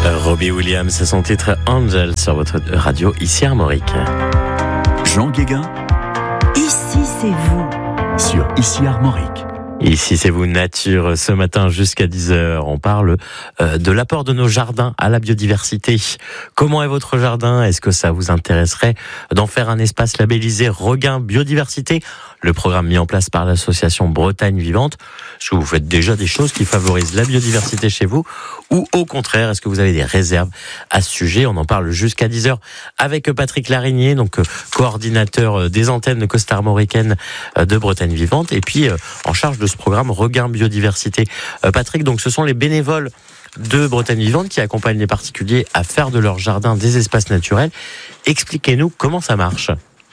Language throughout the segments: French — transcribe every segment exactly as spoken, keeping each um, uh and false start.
Robbie Williams, c'est son titre Angel sur votre radio, ici Armorique. Jean Guéguin. Ici c'est vous. Sur Ici Armorique. Ici, c'est vous, nature. Ce matin, jusqu'à dix heures, on parle euh, de l'apport de nos jardins à la biodiversité. Comment est votre jardin? Est-ce que ça vous intéresserait d'en faire un espace labellisé Regain Biodiversité? Le programme mis en place par l'association Bretagne Vivante. Est-ce que vous faites déjà des choses qui favorisent la biodiversité chez vous? Ou au contraire, est-ce que vous avez des réserves à ce sujet? On en parle jusqu'à dix heures avec Patrick Larigné, donc coordinateur des antennes costarmoricaines de Bretagne Vivante, et puis en charge de ce programme Regain Biodiversité. Patrick, donc ce sont les bénévoles de Bretagne Vivante qui accompagnent les particuliers à faire de leur jardin des espaces naturels. Expliquez-nous comment ça marche.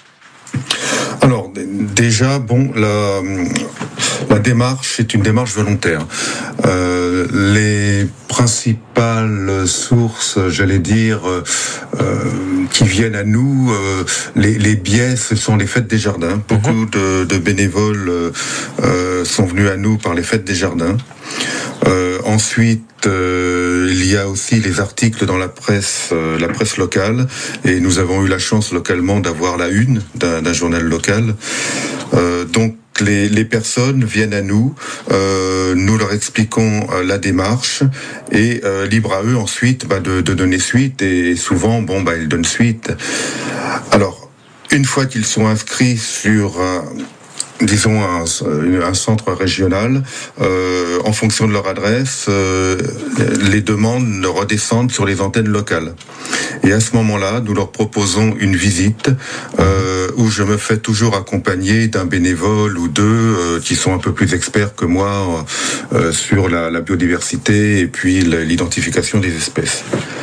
Alors déjà, bon, la, la démarche est une démarche volontaire. Euh, les principales sources, j'allais dire, euh, qui viennent à nous, euh, les, les biais, ce sont les fêtes des jardins. Beaucoup mmh. de, de bénévoles euh, sont venus à nous par les fêtes des jardins. Euh, ensuite, euh, il y a aussi les articles dans la presse, euh, la presse locale, et nous avons eu la chance localement d'avoir la une d'un, d'un journal local. Euh, donc les, les personnes viennent à nous, euh, nous leur expliquons euh, la démarche, et euh, libre à eux ensuite bah, de, de donner suite. Et souvent, bon, bah, ils donnent suite. Alors, une fois qu'ils sont inscrits sur un disons un, un centre régional, euh, en fonction de leur adresse, euh, les demandes redescendent sur les antennes locales. Et à ce moment-là, nous leur proposons une visite euh, où je me fais toujours accompagner d'un bénévole ou deux euh, qui sont un peu plus experts que moi euh, sur la, la biodiversité et puis l'identification des espèces.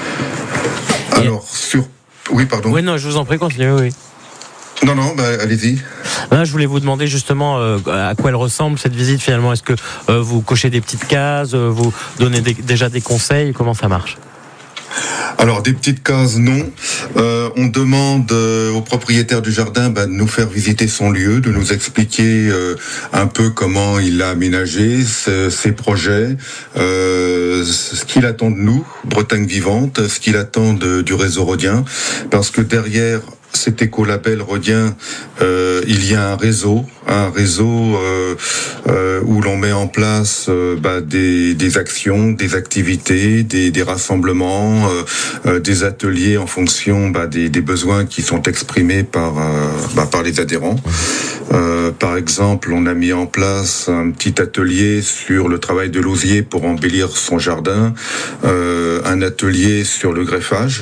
Alors, sur... Oui, pardon. Oui, non, je vous en prie, continuez, oui. Non, non, bah, allez-y. Là, je voulais vous demander justement euh, à quoi elle ressemble cette visite finalement. Est-ce que euh, vous cochez des petites cases, euh, vous donnez des, déjà des conseils? Comment ça marche? Alors, des petites cases, non. Euh, on demande euh, au propriétaire du jardin bah, de nous faire visiter son lieu, de nous expliquer euh, un peu comment il a aménagé ce, ses projets, euh, ce qu'il attend de nous, Bretagne Vivante, ce qu'il attend de, du réseau rhodien, parce que derrière cet écolabel rhodien, euh, il y a un réseau, un réseau euh, euh, où l'on met en place euh, bah, des, des actions, des activités, des, des rassemblements, euh, euh, des ateliers en fonction bah, des, des besoins qui sont exprimés par, euh, bah, par les adhérents. Euh, par exemple, on a mis en place un petit atelier sur le travail de l'osier pour embellir son jardin, euh, un atelier sur le greffage.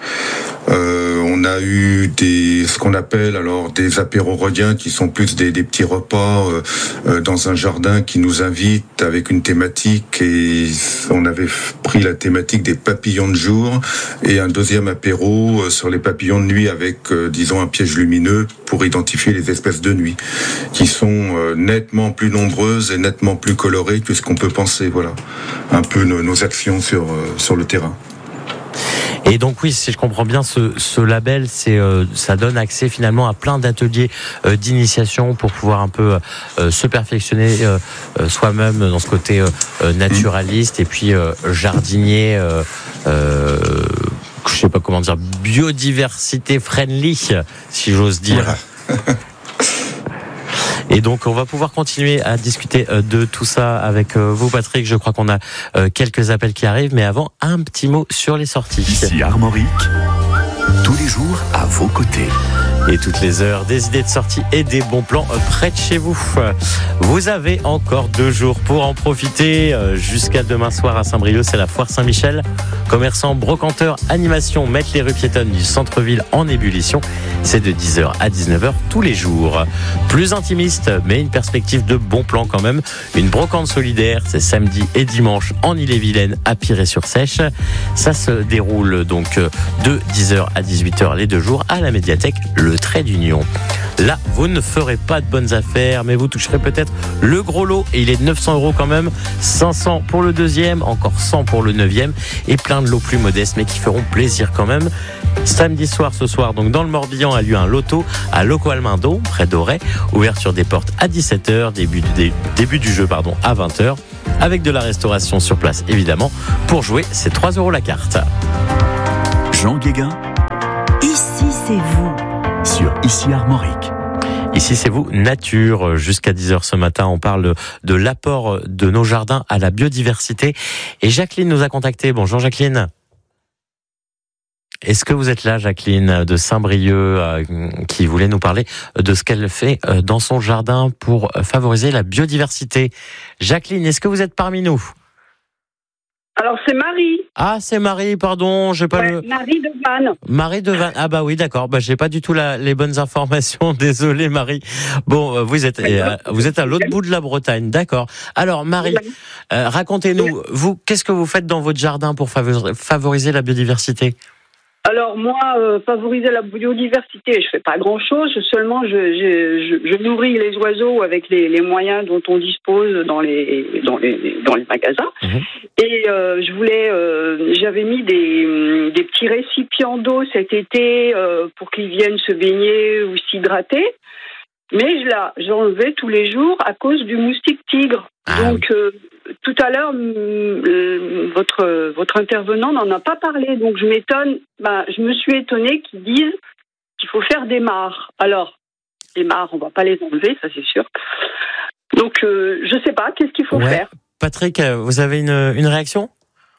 Euh, on a eu des, ce qu'on appelle alors des apéros rhodiens qui sont plus des, des petits repas euh, euh, dans un jardin qui nous invite avec une thématique, et on avait pris la thématique des papillons de jour et un deuxième apéro euh, sur les papillons de nuit avec euh, disons un piège lumineux pour identifier les espèces de nuit qui sont euh, nettement plus nombreuses et nettement plus colorées que ce qu'on peut penser. Voilà un peu nos, nos actions sur, euh, sur le terrain. Et donc oui, si je comprends bien, ce, ce label, c'est, euh, ça donne accès finalement à plein d'ateliers euh, d'initiation pour pouvoir un peu euh, se perfectionner euh, euh, soi-même dans ce côté euh, naturaliste et puis euh, jardinier, euh, euh, je sais pas comment dire, biodiversité friendly, si j'ose dire. Voilà. Et donc, on va pouvoir continuer à discuter de tout ça avec vous, Patrick. Je crois qu'on a quelques appels qui arrivent. Mais avant, un petit mot sur les sorties. Ici Armorique, tous les jours à vos côtés. Et toutes les heures, des idées de sortie et des bons plans près de chez vous. Vous avez encore deux jours pour en profiter. Jusqu'à demain soir à Saint-Brieuc, c'est la foire Saint-Michel. Commerçants, brocanteurs, animations mettent les rues piétonnes du centre-ville en ébullition. C'est de dix heures à dix-neuf heures tous les jours. Plus intimiste, mais une perspective de bons plans quand même. Une brocante solidaire, c'est samedi et dimanche en Ille-et-Vilaine à Piré-sur-Sèche. Ça se déroule donc de dix heures à dix-huit heures les deux jours à la médiathèque Le Trait d'Union. Là, vous ne ferez pas de bonnes affaires, mais vous toucherez peut-être le gros lot, et il est de neuf cents euros quand même, cinq cents pour le deuxième, encore cent pour le neuvième, et plein de lots plus modestes, mais qui feront plaisir quand même. Samedi soir, ce soir, donc dans le Morbihan, a lieu un loto à Loco Almendo, près d'Auray. Ouverture des portes à dix-sept heures, début du, début du jeu pardon, à vingt heures. avec de la restauration sur place évidemment. Pour jouer, c'est trois euros la carte. Jean Guéguin. Ici, c'est vous. Sur Ici Armorique. Ici, c'est vous, nature. Jusqu'à dix heures ce matin, on parle de l'apport de nos jardins à la biodiversité. Et Jacqueline nous a contacté. Bonjour Jacqueline. Est-ce que vous êtes là, Jacqueline, de Saint-Brieuc, euh, qui voulait nous parler de ce qu'elle fait euh, dans son jardin pour favoriser la biodiversité? Jacqueline, est-ce que vous êtes parmi nous? Alors c'est Marie. Ah, c'est Marie, pardon, j'ai pas ouais, le... Marie de Vannes. Marie de Vannes. Ah bah oui, d'accord. Bah j'ai pas du tout la, les bonnes informations. Désolé, Marie. Bon, vous êtes, euh, vous êtes à l'autre bout de la Bretagne, d'accord. Alors, Marie, euh, racontez-nous, vous, qu'est-ce que vous faites dans votre jardin pour favoriser la biodiversité? Alors moi, euh, favoriser la biodiversité, je fais pas grand-chose. Seulement, je, je, je, je nourris les oiseaux avec les, les moyens dont on dispose dans les dans les dans les magasins. Mmh. Et euh, je voulais, euh, j'avais mis des des petits récipients d'eau cet été euh, pour qu'ils viennent se baigner ou s'hydrater. Mais je la j'enlevais tous les jours à cause du moustique tigre. Ah. Donc euh, tout à l'heure, euh, votre votre intervenant n'en a pas parlé. Donc je m'étonne. Ben, je me suis étonnée qu'ils disent qu'il faut faire des mares. Alors les mares, on va pas les enlever, ça c'est sûr. Donc euh, je sais pas, qu'est-ce qu'il faut ouais. faire. Patrick, vous avez une une réaction?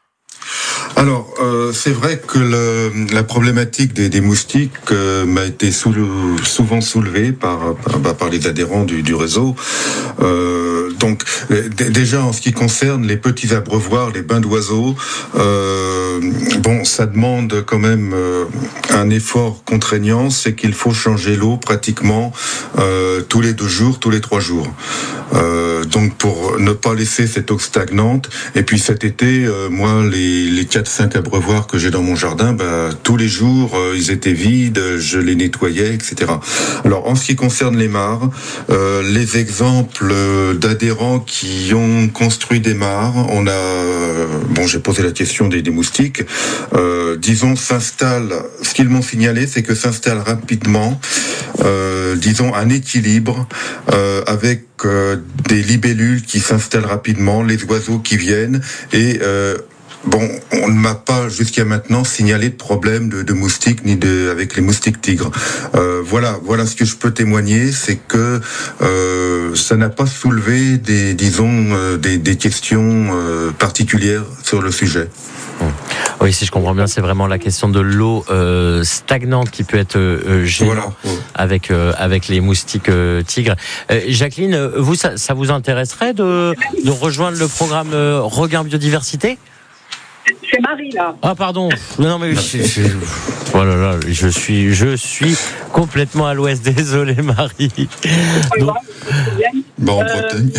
Alors, euh, c'est vrai que le, la problématique des, des moustiques euh, m'a été sou, souvent soulevée par, par, bah, par les adhérents du, du réseau. Euh, donc, d- déjà en ce qui concerne les petits abreuvoirs, les bains d'oiseaux, euh, bon, ça demande quand même euh, un effort contraignant, c'est qu'il faut changer l'eau pratiquement euh, tous les deux jours, tous les trois jours. Euh, donc, pour ne pas laisser cette eau stagnante. Et puis cet été, euh, moi, les, les quatre cinq abreuvoirs que j'ai dans mon jardin, bah, tous les jours, euh, ils étaient vides, je les nettoyais, et cetera. Alors, en ce qui concerne les mares, euh, les exemples d'adhérents qui ont construit des mares, on a, euh, bon, j'ai posé la question des, des moustiques, euh, disons, s'installe, ce qu'ils m'ont signalé, c'est que s'installe rapidement, euh, disons, un équilibre euh, avec euh, des libellules qui s'installent rapidement, les oiseaux qui viennent, et euh, bon, on ne m'a pas jusqu'à maintenant signalé de problème de, de moustiques ni de avec les moustiques tigres. Euh, voilà, voilà ce que je peux témoigner, c'est que euh, ça n'a pas soulevé des, disons, euh, des, des questions euh, particulières sur le sujet. Oui, si je comprends bien, c'est vraiment la question de l'eau euh, stagnante qui peut être euh, gênante voilà, ouais. avec euh, avec les moustiques euh, tigres. Euh, Jacqueline, vous, ça, ça vous intéresserait de de rejoindre le programme euh, Regain Biodiversité? C'est Marie là. Ah pardon. Non mais je, je, oh là là, je suis je suis complètement à l'ouest. Désolé Marie. Donc, bon, en Bretagne.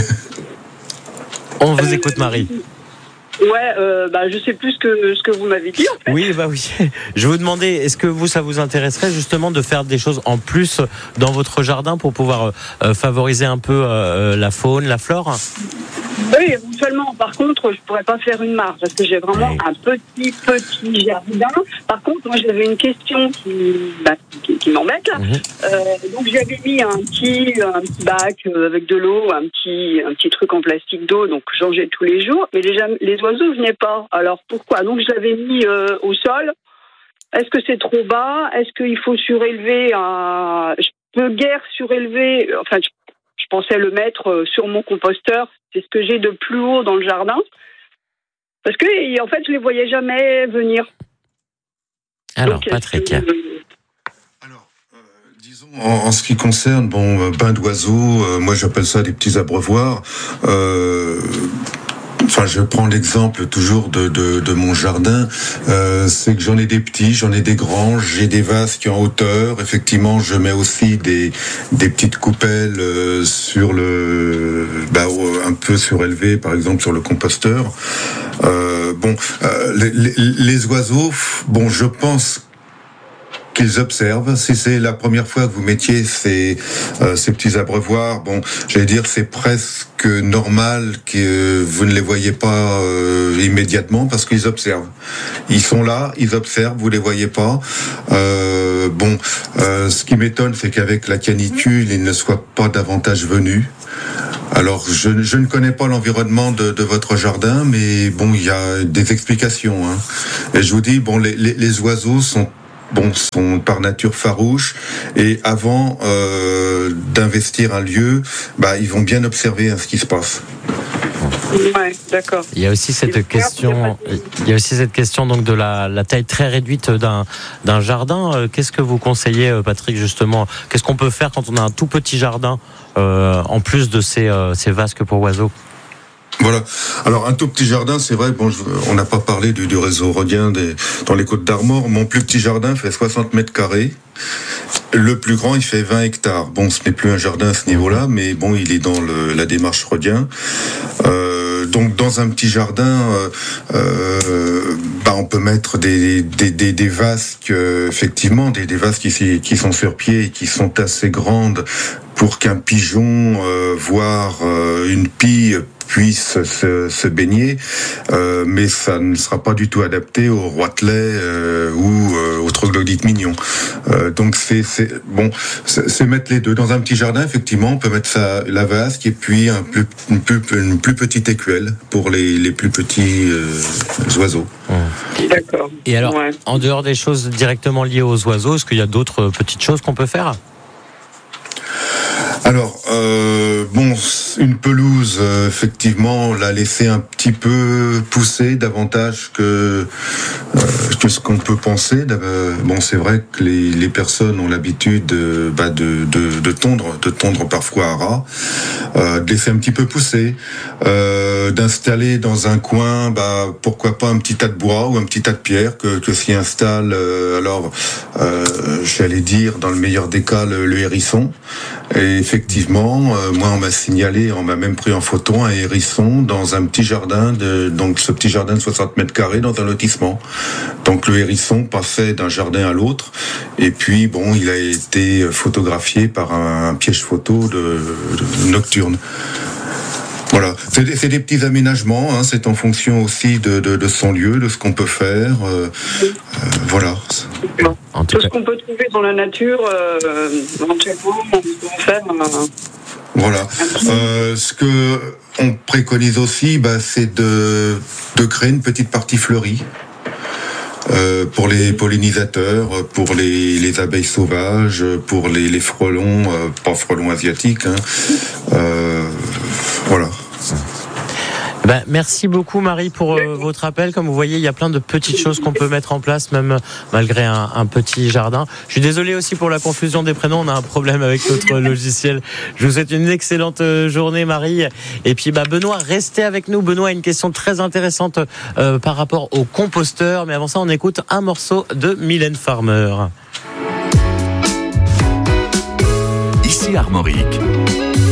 On vous écoute Marie. Ouais, euh, bah je sais plus ce que ce que vous m'avez dit en fait. Oui, bah oui. Je vous demandais, est-ce que vous, ça vous intéresserait justement de faire des choses en plus dans votre jardin pour pouvoir euh, favoriser un peu euh, la faune, la flore? Oui, éventuellement. Par contre, je pourrais pas faire une mare parce que j'ai vraiment oui. un petit petit jardin. Par contre, moi j'avais une question qui bah, qui, qui m'embête là. Mmh. Euh, donc j'avais mis un petit un petit bac avec de l'eau, un petit un petit truc en plastique d'eau, donc changeais tous les jours. Mais les les oiseaux venaient pas. Alors pourquoi? Donc je l'avais mis euh, au sol. Est-ce que c'est trop bas? Est-ce qu'il faut surélever un... Je peux guère surélever. Enfin, je, je pensais le mettre sur mon composteur. C'est ce que j'ai de plus haut dans le jardin. Parce que, en fait, je les voyais jamais venir. Alors, donc, Patrick. Que... Alors, euh, disons, en, en ce qui concerne, bon, euh, bain d'oiseaux, euh, moi j'appelle ça des petits abreuvoirs. Euh, Enfin, je prends l'exemple toujours de, de, de mon jardin. Euh, c'est que j'en ai des petits, j'en ai des grands, j'ai des vases qui en hauteur. Effectivement, je mets aussi des, des petites coupelles euh, sur le, bah, un peu surélevées, par exemple sur le composteur. Euh, bon, euh, les, les, les oiseaux, bon, je pense qu'ils observent. Si c'est la première fois que vous mettiez ces, euh, ces petits abreuvoirs, bon, j'allais dire c'est presque normal que vous ne les voyez pas euh, immédiatement parce qu'ils observent. Ils sont là, ils observent, vous les voyez pas. Euh, bon, euh, ce qui m'étonne, c'est qu'avec la canicule, ils ne soient pas davantage venus. Alors, je, je ne connais pas l'environnement de, de votre jardin, mais bon, il y a des explications. Hein. Et je vous dis, bon, les, les, les oiseaux sont Bon, sont par nature farouches et avant euh, d'investir un lieu, bah, ils vont bien observer hein, ce qui se passe. Ouais, d'accord. Il y a aussi cette question, il y a aussi cette question donc de la, la taille très réduite d'un, d'un jardin. Qu'est-ce que vous conseillez, Patrick, justement? Qu'est-ce qu'on peut faire quand on a un tout petit jardin euh, en plus de ces, euh, ces vasques pour oiseaux? Voilà. Alors un tout petit jardin, c'est vrai. Bon, je, on n'a pas parlé du, du réseau rhodien des, dans les Côtes d'Armor. Mon plus petit jardin fait soixante mètres carrés. Le plus grand, il fait vingt hectares. Bon, ce n'est plus un jardin à ce niveau-là, mais bon, il est dans le, la démarche rhodien. Euh, donc, dans un petit jardin, euh, euh, bah, on peut mettre des, des, des, des vasques, euh, effectivement, des, des vasques qui, qui sont sur pied et qui sont assez grandes pour qu'un pigeon, euh, voire euh, une pie, puisse se, se baigner, euh, mais ça ne sera pas du tout adapté au roitelet euh, ou euh, au troglodyte mignon. Euh, donc c'est, c'est bon, c'est, c'est mettre les deux dans un petit jardin. Effectivement, on peut mettre ça, la vasque et puis un plus, une, plus, une plus petite écuelle pour les, les plus petits euh, oiseaux. D'accord. Et alors, ouais. En dehors des choses directement liées aux oiseaux, est-ce qu'il y a d'autres petites choses qu'on peut faire ? Alors, euh, bon, une pelouse, euh, effectivement, on l'a laissé un petit peu pousser davantage que, euh, que ce qu'on peut penser. Bon, c'est vrai que les, les personnes ont l'habitude de, bah, de, de, de tondre, de tondre parfois à ras, euh, de laisser un petit peu pousser, euh, d'installer dans un coin, bah, pourquoi pas un petit tas de bois ou un petit tas de pierres que, que s'y installe, euh, alors, euh, j'allais dire, dans le meilleur des cas, le, le hérisson. Et effectivement, euh, moi on m'a signalé, on m'a même pris en photo un hérisson dans un petit jardin, de, donc ce petit jardin de soixante mètres carrés dans un lotissement. Donc le hérisson passait d'un jardin à l'autre, et puis bon, il a été photographié par un, un piège photo de, de nocturne. Voilà, c'est des, c'est des petits aménagements, hein, c'est en fonction aussi de, de, de son lieu, de ce qu'on peut faire, euh, euh, voilà. En tout, tout cas. Ce qu'on peut trouver dans la nature, euh, éventuellement, on peut faire un... Voilà. Euh, ce que on préconise aussi, bah, c'est de, de créer une petite partie fleurie. Euh, pour les pollinisateurs, pour les, les abeilles sauvages, pour les, les frelons, euh, pas frelons asiatiques, hein. euh, voilà. Ben, merci beaucoup Marie pour euh, votre appel. Comme vous voyez, il y a plein de petites choses qu'on peut mettre en place, même malgré un, un petit jardin. Je suis désolé aussi pour la confusion des prénoms, on a un problème avec notre logiciel. Je vous souhaite une excellente journée Marie. Et puis bah, Benoît, restez avec nous. Benoît a une question très intéressante euh, par rapport au composteur. Mais avant ça, on écoute un morceau de Mylène Farmer. Ici Armorique.